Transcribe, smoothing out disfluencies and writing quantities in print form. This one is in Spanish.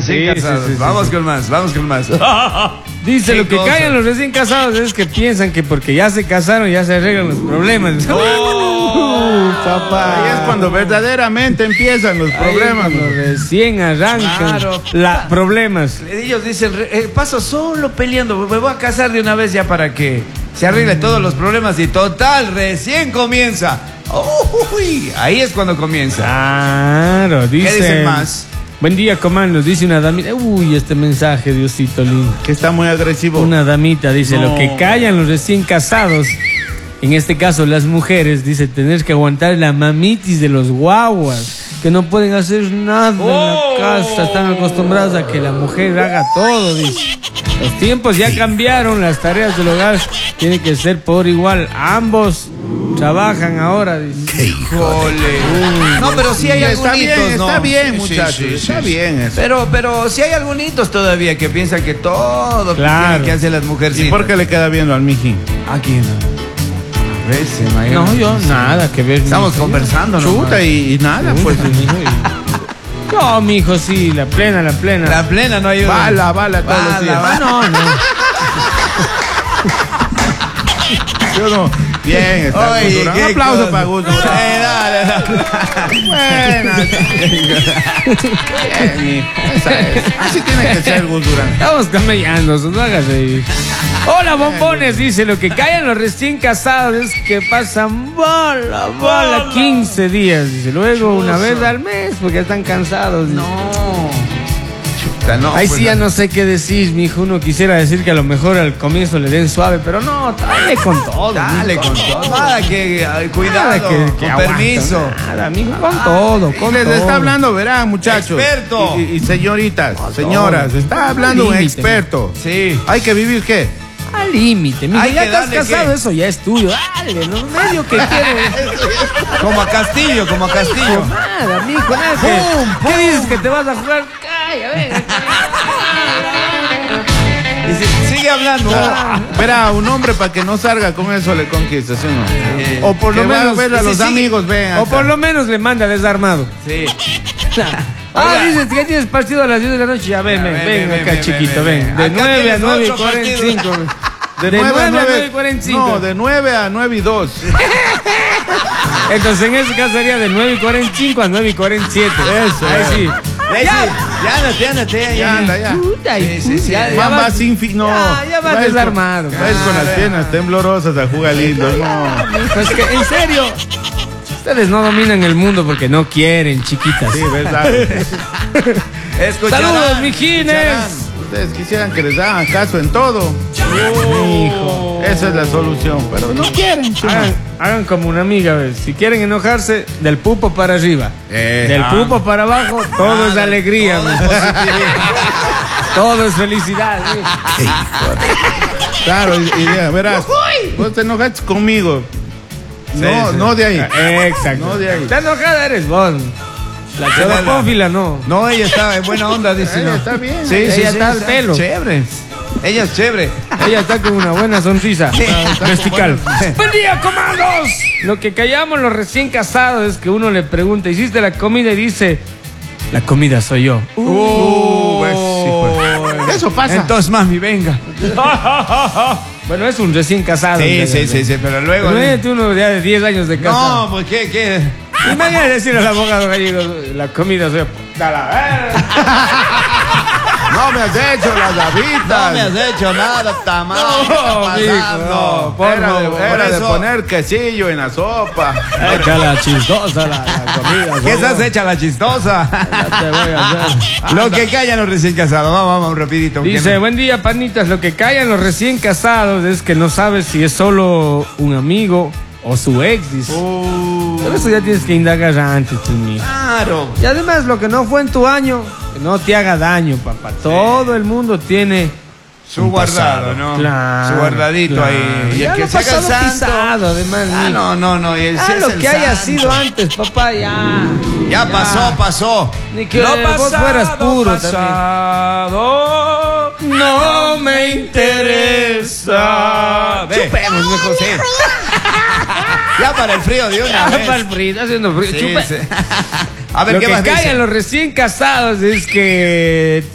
recién casados. Vamos con más, vamos con más. Dice, ¿Qué lo que cosa? callan los recién casados es que piensan que porque ya se casaron ya se arreglan los problemas. Papá. Ahí es cuando verdaderamente empiezan los problemas. Cuando recién arrancan Claro. problemas. Ellos dicen, paso solo peleando, me voy a casar de una vez ya para que se arregle todos los problemas y total, recién comienza. Uy, ahí es cuando comienza. Claro, dice. ¿Qué dicen más? Buen día, comandos, dice una damita. Uy, este mensaje, Diosito lindo. Que está muy agresivo. Una damita dice, No. lo que callan los recién casados, en este caso las mujeres, dice, tener que aguantar la mamitis de los guaguas, que no pueden hacer nada en la casa, están acostumbrados a que la mujer haga todo, dice. Los tiempos ya cambiaron, las tareas del hogar tienen que ser por igual, ambos trabajan ahora, dice. Híjole. No, pero sí hay Está algunitos, bien, ¿no? está bien, Sí, muchachos. sí, sí, Está sí. bien eso. Pero sí hay algunitos todavía que piensan que todo Claro. tienen que hacer las mujercitas. ¿Y por qué le queda viendo al mijín? ¿A quién? A veces, Mayo. No, yo nada que ver. Estamos mijo. conversando, ¿no? Chuta y nada, pues. No, mijo, sí, la plena. La plena no ayuda. Bala todos los días. Ah, no. Yo no. Bien, está Oye, Gus Durán. qué Un aplauso cosa. para Gus Durán. Dale. Buena. Bien, esa es. Así tiene que ser Gus Durán. Estamos camellando, no hagas reír. Hola, bombones, dice, lo que callan los recién casados es que pasan bola, 15 días, dice, luego una vez al mes, porque están cansados. Dice. No, Ahí pues, sí ya no sé qué decir, mijo, uno quisiera decir que a lo mejor al comienzo le den suave, pero no, dale con todo. Dale mijo. con todo. Nada que cuidado, Nada que con aguanta, permiso. Nada, mijo, con todo, con Les todo. está hablando, verán, muchachos. Experto. Y señoritas, señoras, está hablando un Límite, experto. Sí. Hay que vivir, ¿qué? Al límite, mijo, Hay ya que estás darle casado, que- eso ya es tuyo, dale, no medio que quieres. Como a Castillo, como a Castillo. Nada, mijo, nada. Pum, ¿Qué dices que te vas a jugar? Calla, venga. Sigue hablando. Verá, un hombre para que no salga con eso le conquista, ¿sí o no? O por lo Que menos va a ver a sí, los sí. amigos, ven. O por lo menos le manda desarmado. Sí. Dices que tienes partido a las 10 de la noche. Ya ven acá, chiquito, ven. De Acá 9 a tienes 9 y otro 45. De 9 a 9 9 y 45. No, de 9 a 9 y 2. Entonces en ese caso sería de 9 y 45 a 9 y 47. Eso, Ahí sí. Ya ándate. Ya anda, ya. Puta, y Sí, sí, ya Va vas- sin fin, no. Ya vas Va a ir desarmado. Va a ir con las piernas temblorosas a jugar lindo. No. Pues que, en serio, ustedes no dominan el mundo porque no quieren, chiquitas. Sí, verdad. Escucharán, Saludos, mijines. escucharán. Ustedes quisieran que les hagan caso en todo. Hijo. Esa es la solución, pero no quieren. Hagan como una amiga, ¿ves? Si quieren enojarse, del pupo para arriba. Del pupo para abajo, todo es alegría. todo es ¿ves? Todo es felicidad. ¿ves? Claro, y verás, vos te enojaste conmigo. No, sí. no de ahí. Exacto. No de ahí. La enojada eres vos. La xenofófila no. No, ella está en buena onda, dice. Ella ¿no? está bien. Sí, Ella está al pelo. Chévere. Ella es chévere. Ella está con una buena sonrisa. Vertical. Buen día, comandos. Lo que callamos los recién casados es que uno le pregunta, ¿hiciste la comida? Y dice, la comida soy yo. Pues, sí, pues. Eso pasa. Entonces, mami, venga. Bueno, es un recién casado. Sí, pero luego. Imagínate uno ya de 10 años de casado. No, pues qué. Imagínate decirle al abogado gallego, la comida soy yo. Da la verga. No me has hecho las habitas. No me has hecho nada, tamal. No, mijo, no, por Era, favor. era de eso- poner quesillo en la sopa. Echa la chistosa la comida. ¿Qué estás hecha la chistosa? Ya te voy a hacer. Lo que callan los recién casados. Vamos, rapidito. Dice, buen día, panitas. Lo que callan los recién casados es que no sabes si es solo un amigo o su ex, dice. Por eso ya tienes que indagar antes, tú, mijo. Claro. Y además, lo que no fue en tu año, que no te haga daño, papá. Todo el mundo tiene Su guardado, ¿no? Claro, Su guardadito claro. ahí. Y Ya el que lo se haga pasado santo. pisado, además, Ah, mijo. no. Y el Ah, si es lo el que haya santo. sido antes, papá, ya. Ya pasó. Ni que vos fueras puro pasado, no me interesa. Chupemos, mejor, sí. Ya para el frío de una vez. Para el frío, haciendo frío. Sí, Chupe. sí. A ver, Lo ¿qué que más dice? callan los recién casados es que